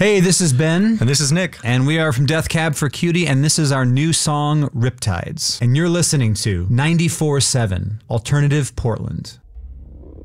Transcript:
Hey, this is Ben. And this is Nick. And we are from Death Cab for Cutie, and this is our new song, Riptides. And you're listening to 94.7 Alternative Portland.